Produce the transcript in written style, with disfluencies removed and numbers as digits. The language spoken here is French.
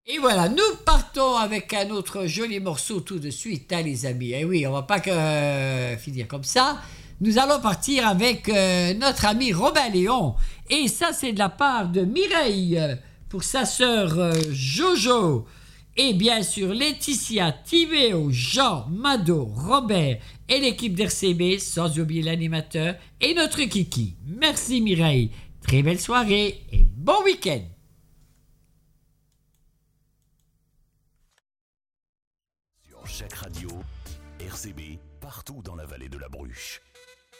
Et voilà, nous partons avec un autre joli morceau tout de suite, hein, les amis. Et oui, on va pas finir comme ça. Nous allons partir avec notre ami Robin Léon. Et ça, c'est de la part de Mireille pour sa sœur Jojo. Et bien sûr, Laetitia, Timéo, Jean, Mado, Robert et l'équipe d'RCB, sans oublier l'animateur et notre Kiki. Merci Mireille. Très belle soirée et bon week-end. Sur chaque radio, RCB, partout dans la vallée de la Bruche.